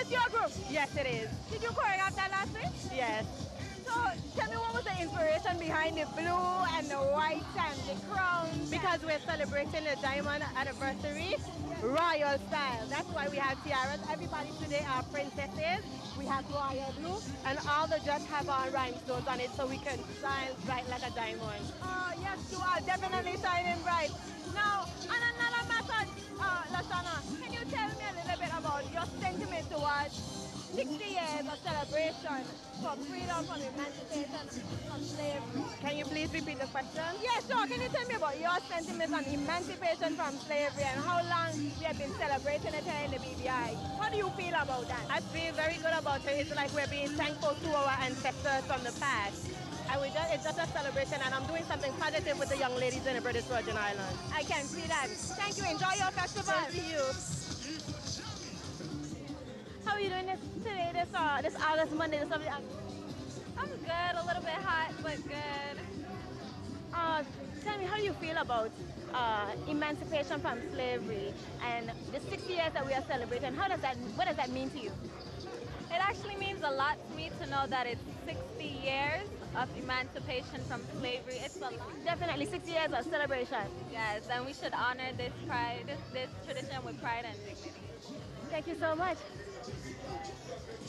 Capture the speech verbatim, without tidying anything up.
this your group? Yes, it is. Did you choreograph that last week? Yes. So tell me, what was the inspiration behind the blue and the white and the crown? Because we're celebrating the diamond anniversary, royal style. That's why we have tiaras. Everybody today are princesses. We have royal blue, and all the dress have our rhinestones on it, so we can shine bright like a diamond. Oh yes, you are definitely shining bright. Now, on another matter, uh, Lashana, can you tell me a little bit about your sentiment towards sixty years of celebration for freedom from emancipation from slavery? Can you please repeat the question? Yeah, sure. Can you tell me about your sentiments on emancipation from slavery and how long we have been celebrating it here in the B B I? How do you feel about that? I feel very good about it. It's like we're being thankful to our ancestors from the past. And we just, it's just a celebration, and I'm doing something positive with the young ladies in the British Virgin Islands. I can see that. Thank you. Enjoy your festival. Thank you. How are you doing this today, this uh, this August Monday, this August? I'm good, a little bit hot, but good. Uh, tell me, how do you feel about uh, emancipation from slavery and the sixty years that we are celebrating? How does that, what does that mean to you? It actually means a lot to me to know that it's sixty years of emancipation from slavery. It's a lot. Definitely sixty years of celebration. Yes, and we should honor this pride, this, this tradition with pride and dignity. Thank you so much.